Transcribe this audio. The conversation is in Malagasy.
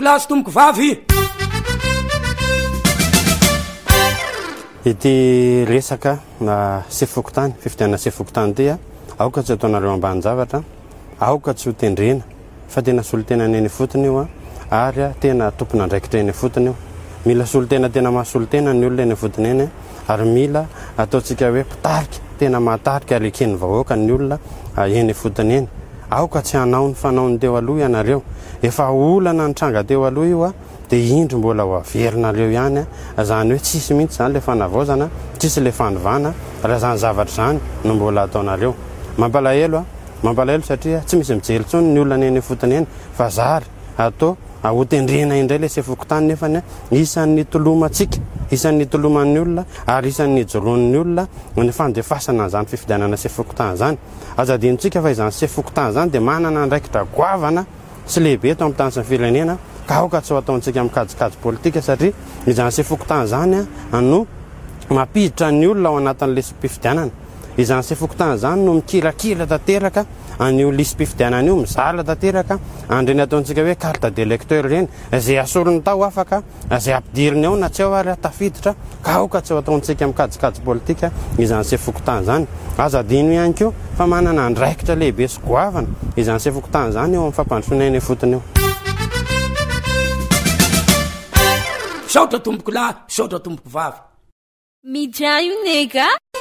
lasy tomboko vavy ity resaka sefokotany fifidianana sefokotany dia aoka tsy ataonareo ambany zavatra aoka tsy ho tendrena fa tena solotena neny fotony io ary tena tompona andraikitra eny fotony io mila solotena tena mahasolotena ny olona eny fotony eny ary mila ataontsika hoe pitarika tena mahatarika ary ekeny vahoaka ny olona eny fotony eny aoka tsy hanao ny fanaony teo aloha ianareo efa olana ny tranga teo aloha io dia indro mbola ho averinareo ihany zany hoe tsisy mihitsy zany le fanavaozana tsisy le fanovana raha zany zavatra zany no mbola ataonareo mampalahelo satria tsy misy mijery tsony ny olona neny fotony eny fa zary atao hotendrena indray le sefokotany nefany isan'ny tolomatsika isan'ny toloman'ny olona ary isan'ny joron'ny olona ny fandefasana zany fifidianana sefokotany zany azadintsika fa izany sefokotany zany dia manana andraikitra goavana sy lehibe eto amin'ny tany sy ny firenena ka aoka tsy ho ataontsika mikajikajy politika satria izany sefokotany zany no mampiditra ny olona ao anatin'le mpifidianana izany sefokotany zany no mikirakira tanteraka an'io lisym-pifidianana io mizala tanteraka andreny ataontsika hoe carte d'électeur reny izay asorony tao afaka izay ampidiriny ao na tsy ao ary tafiditra ka aoka tsy ho ataontsika mikajikajy politika izany sefokotany zany azadino ihany koa fa manana andraikitra lehibe sy goavana izany sefokotany zany eo amin'ny fampandrosoana eny fotony eo saotra tomboko lahy saotra tomboko vavy midra io nega